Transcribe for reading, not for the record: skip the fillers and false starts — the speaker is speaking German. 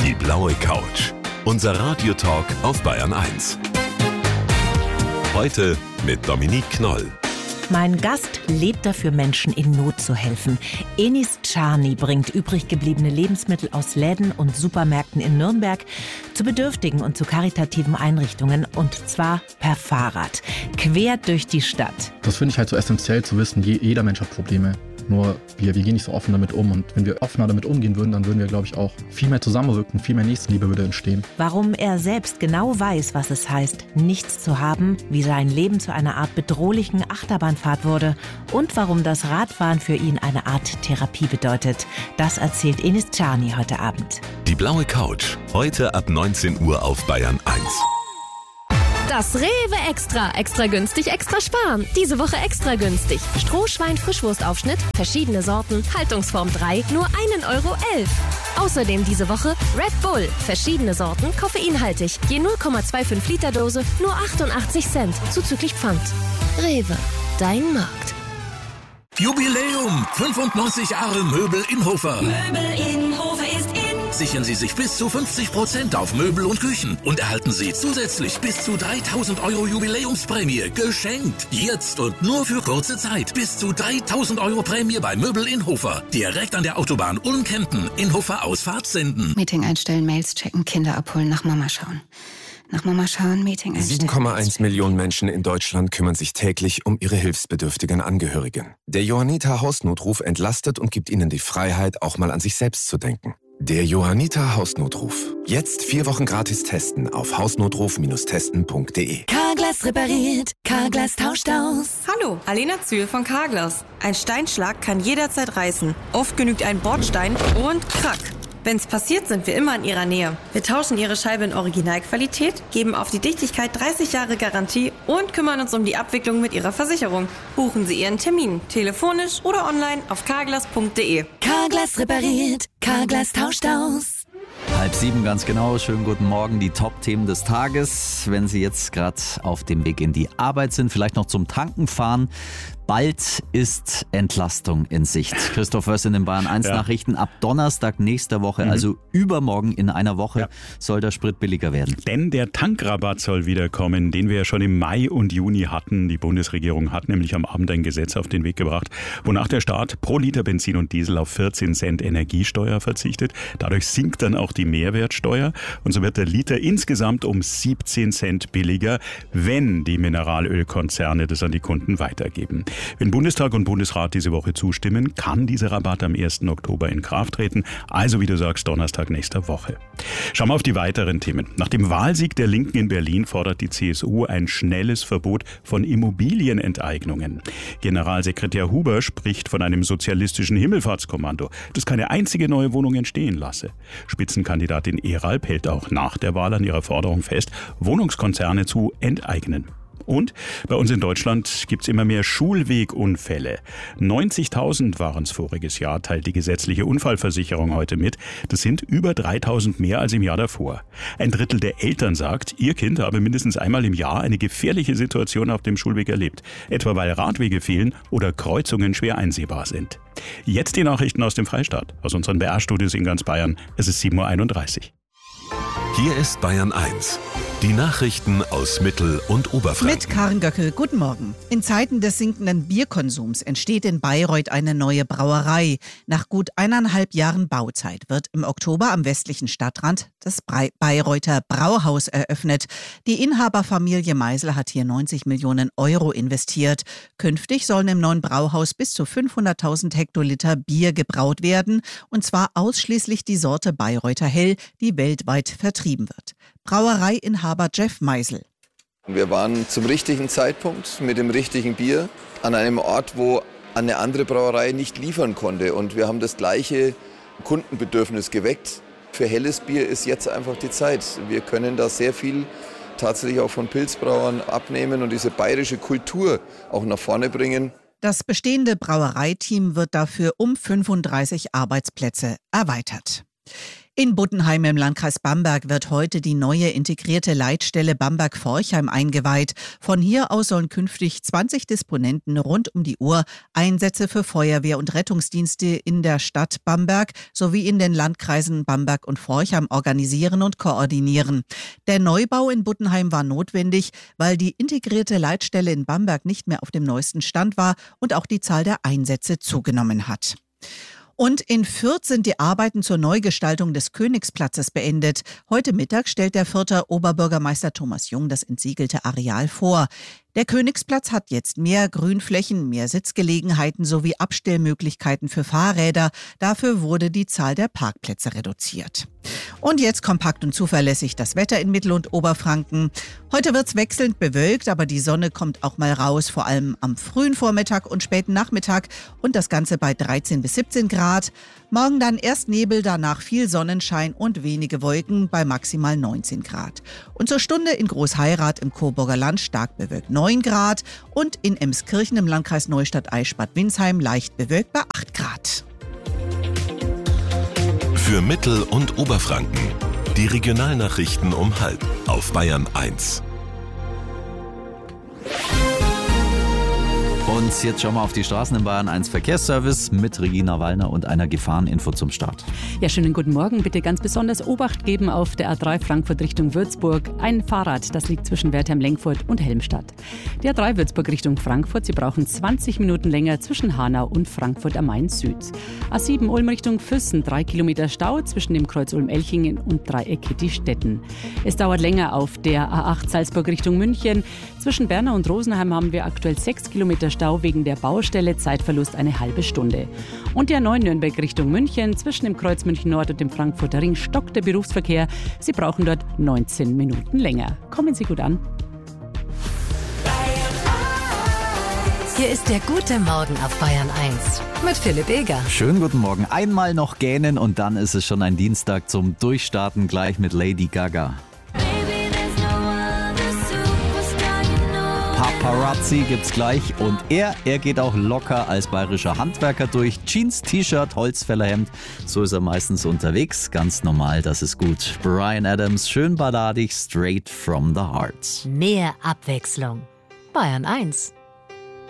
Die blaue Couch. Unser Radiotalk auf Bayern 1. Heute mit Dominique Knoll. Mein Gast lebt dafür, Menschen in Not zu helfen. Enis Czarny bringt übrig gebliebene Lebensmittel aus Läden und Supermärkten in Nürnberg zu bedürftigen und zu karitativen Einrichtungen, und zwar per Fahrrad, quer durch die Stadt. Das finde ich halt so essentiell zu wissen, jeder Mensch hat Probleme. Nur wir gehen nicht so offen damit um. Und wenn wir offener damit umgehen würden, dann würden wir, glaube ich, auch viel mehr zusammenwirken, viel mehr Nächstenliebe würde entstehen. Warum er selbst genau weiß, was es heißt, nichts zu haben, wie sein Leben zu einer Art bedrohlichen Achterbahnfahrt wurde und warum das Radfahren für ihn eine Art Therapie bedeutet, das erzählt Enis Czarny heute Abend. Die blaue Couch. Heute ab 19 Uhr auf Bayern 1. Das Rewe Extra. Extra günstig, extra sparen. Diese Woche extra günstig. Strohschwein-Frischwurstaufschnitt, verschiedene Sorten, Haltungsform 3, nur 1,11 €. Außerdem diese Woche Red Bull, verschiedene Sorten, koffeinhaltig. Je 0,25 Liter Dose, nur 88 Cent, zuzüglich Pfand. Rewe, dein Markt. Jubiläum! 95 Jahre Möbel Inhofer. Möbel Inhofer ist in. Sichern Sie sich bis zu 50% auf Möbel und Küchen und erhalten Sie zusätzlich bis zu 3.000 € Jubiläumsprämie geschenkt. Jetzt und nur für kurze Zeit. Bis zu 3.000 € Prämie bei Möbel Inhofer. Direkt an der Autobahn Ulm-Kempten. Inhofer Ausfahrt senden. Meeting einstellen, Mails checken, Kinder abholen, nach Mama schauen. Nach Mama schauen, Meeting einstellen. 7,1 Millionen Menschen in Deutschland kümmern sich täglich um ihre hilfsbedürftigen Angehörigen. Der Johanniter Hausnotruf entlastet und gibt ihnen die Freiheit, auch mal an sich selbst zu denken. Der Johanniter Hausnotruf. Jetzt 4 Wochen gratis testen auf hausnotruf-testen.de. Carglass repariert, Carglass tauscht aus. Hallo, Alena Zühl von Carglass. Ein Steinschlag kann jederzeit reißen. Oft genügt ein Bordstein und krack. Wenn's passiert, sind wir immer in Ihrer Nähe. Wir tauschen Ihre Scheibe in Originalqualität, geben auf die Dichtigkeit 30 Jahre Garantie und kümmern uns um die Abwicklung mit Ihrer Versicherung. Buchen Sie Ihren Termin, telefonisch oder online auf carglass.de. Carglass repariert, Carglass tauscht aus. 6:30 ganz genau. Schönen guten Morgen. Die Top-Themen des Tages. Wenn Sie jetzt gerade auf dem Weg in die Arbeit sind, vielleicht noch zum Tanken fahren. Bald ist Entlastung in Sicht. Christoph Wöss in den Bayern 1 Nachrichten. Ab Donnerstag nächster Woche, also übermorgen in einer Woche, soll der Sprit billiger werden. Denn der Tankrabatt soll wiederkommen, den wir ja schon im Mai und Juni hatten. Die Bundesregierung hat nämlich am Abend ein Gesetz auf den Weg gebracht, wonach der Staat pro Liter Benzin und Diesel auf 14 Cent Energiesteuer verzichtet. Dadurch sinkt dann auch die Mehrwertsteuer und so wird der Liter insgesamt um 17 Cent billiger, wenn die Mineralölkonzerne das an die Kunden weitergeben. Wenn Bundestag und Bundesrat diese Woche zustimmen, kann dieser Rabatt am 1. Oktober in Kraft treten. Also, wie du sagst, Donnerstag nächster Woche. Schauen wir auf die weiteren Themen. Nach dem Wahlsieg der Linken in Berlin fordert die CSU ein schnelles Verbot von Immobilienenteignungen. Generalsekretär Huber spricht von einem sozialistischen Himmelfahrtskommando, das keine einzige neue Wohnung entstehen lasse. Spitzenkandidatin Eralp hält auch nach der Wahl an ihrer Forderung fest, Wohnungskonzerne zu enteignen. Und bei uns in Deutschland gibt es immer mehr Schulwegunfälle. 90.000 waren es voriges Jahr, teilt die gesetzliche Unfallversicherung heute mit. Das sind über 3.000 mehr als im Jahr davor. Ein Drittel der Eltern sagt, ihr Kind habe mindestens einmal im Jahr eine gefährliche Situation auf dem Schulweg erlebt. Etwa weil Radwege fehlen oder Kreuzungen schwer einsehbar sind. Jetzt die Nachrichten aus dem Freistaat, aus unseren BR-Studios in ganz Bayern. Es ist 7:31 Uhr. Hier ist Bayern 1. Die Nachrichten aus Mittel- und Oberfranken. Mit Karin Göckel, guten Morgen. In Zeiten des sinkenden Bierkonsums entsteht in Bayreuth eine neue Brauerei. Nach gut 1,5 Jahren Bauzeit wird im Oktober am westlichen Stadtrand das Bayreuther Brauhaus eröffnet. Die Inhaberfamilie Meisel hat hier 90 Millionen € investiert. Künftig sollen im neuen Brauhaus bis zu 500.000 Hektoliter Bier gebraut werden. Und zwar ausschließlich die Sorte Bayreuther Hell, die weltweit vertrieben wird. Brauereiinhaber Jeff Meisel. Wir waren zum richtigen Zeitpunkt mit dem richtigen Bier an einem Ort, wo eine andere Brauerei nicht liefern konnte. Und wir haben das gleiche Kundenbedürfnis geweckt. Für helles Bier ist jetzt einfach die Zeit. Wir können da sehr viel tatsächlich auch von Pilzbrauern abnehmen und diese bayerische Kultur auch nach vorne bringen. Das bestehende Brauereiteam wird dafür um 35 Arbeitsplätze erweitert. In Buttenheim im Landkreis Bamberg wird heute die neue integrierte Leitstelle Bamberg-Forchheim eingeweiht. Von hier aus sollen künftig 20 Disponenten rund um die Uhr Einsätze für Feuerwehr- und Rettungsdienste in der Stadt Bamberg sowie in den Landkreisen Bamberg und Forchheim organisieren und koordinieren. Der Neubau in Buttenheim war notwendig, weil die integrierte Leitstelle in Bamberg nicht mehr auf dem neuesten Stand war und auch die Zahl der Einsätze zugenommen hat. Und in Fürth sind die Arbeiten zur Neugestaltung des Königsplatzes beendet. Heute Mittag stellt der Fürther Oberbürgermeister Thomas Jung das entsiegelte Areal vor. Der Königsplatz hat jetzt mehr Grünflächen, mehr Sitzgelegenheiten sowie Abstellmöglichkeiten für Fahrräder. Dafür wurde die Zahl der Parkplätze reduziert. Und jetzt kompakt und zuverlässig das Wetter in Mittel- und Oberfranken. Heute wird's wechselnd bewölkt, aber die Sonne kommt auch mal raus, vor allem am frühen Vormittag und späten Nachmittag und das Ganze bei 13 bis 17 Grad. Morgen dann erst Nebel, danach viel Sonnenschein und wenige Wolken bei maximal 19 Grad. Und zur Stunde in Großheirath im Coburger Land stark bewölkt 9 Grad und in Emskirchen im Landkreis Neustadt-Eichstätt-Winsheim leicht bewölkt bei 8 Grad. Für Mittel- und Oberfranken die Regionalnachrichten um 12:30 auf Bayern 1. Und jetzt schauen wir auf die Straßen in Bayern 1 Verkehrsservice mit Regina Wallner und einer Gefahreninfo zum Start. Ja, schönen guten Morgen. Bitte ganz besonders Obacht geben auf der A3 Frankfurt Richtung Würzburg. Ein Fahrrad, das liegt zwischen Wertheim-Lenkfurt und Helmstadt. Die A3 Würzburg Richtung Frankfurt. Sie brauchen 20 Minuten länger zwischen Hanau und Frankfurt am Main Süd. A7 Ulm Richtung Füssen. 3 Kilometer Stau zwischen dem Kreuz Ulm-Elchingen und Dreieck Kittistetten. Es dauert länger auf der A8 Salzburg Richtung München. Zwischen Bernau und Rosenheim haben wir aktuell 6 Kilometer Stau wegen der Baustelle, Zeitverlust eine halbe Stunde. Und der A9 Nürnberg Richtung München, zwischen dem Kreuz München Nord und dem Frankfurter Ring stockt der Berufsverkehr. Sie brauchen dort 19 Minuten länger. Kommen Sie gut an. Hier ist der gute Morgen auf Bayern 1 mit Philipp Eger. Schönen guten Morgen. Einmal noch gähnen und dann ist es schon ein Dienstag zum Durchstarten, gleich mit Lady Gaga. Paparazzi gibt's gleich und er geht auch locker als bayerischer Handwerker durch. Jeans, T-Shirt, Holzfällerhemd, so ist er meistens unterwegs. Ganz normal, das ist gut. Bryan Adams, schön balladig, straight from the heart. Mehr Abwechslung. Bayern 1.